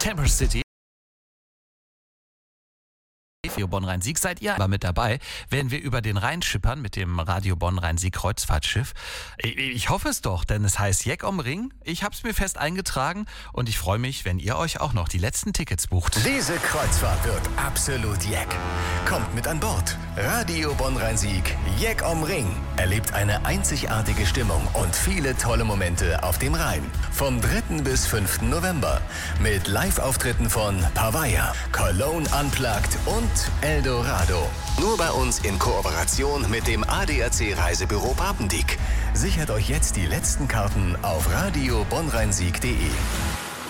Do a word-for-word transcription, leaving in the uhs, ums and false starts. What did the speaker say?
Temper City. Radio Bonn-Rhein-Sieg, seid ihr aber mit dabei, werden wir über den Rhein schippern mit dem Radio Bonn-Rhein-Sieg Kreuzfahrtschiff. Ich, ich hoffe es doch, denn es heißt Jeck om Ring. Ich habe es mir fest eingetragen und ich freue mich, wenn ihr euch auch noch die letzten Tickets bucht. Diese Kreuzfahrt wird absolut Jeck. Kommt mit an Bord. Radio Bonn-Rhein-Sieg, Jeck om Ring. Erlebt eine einzigartige Stimmung und viele tolle Momente auf dem Rhein. Vom dritten bis fünften November. Mit Live-Auftritten von Pavaya, Cologne Unplugged und Eldorado. Nur bei uns in Kooperation mit dem A D A C Reisebüro Papendiek. Sichert euch jetzt die letzten Karten auf radio bonn rhein sieg punkt de.